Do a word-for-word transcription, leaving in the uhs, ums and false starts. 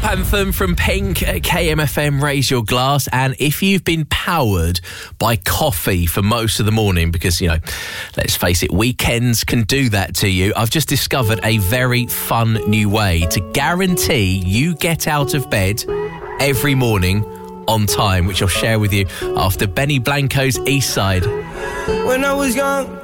Anthem from Pink at K M F M, Raise Your Glass. And if you've been powered by coffee for most of the morning, because, you know, let's face it, weekends can do that to you, I've just discovered a very fun new way to guarantee you get out of bed every morning on time, which I'll share with you after Benny Blanco's East Side. When I was young,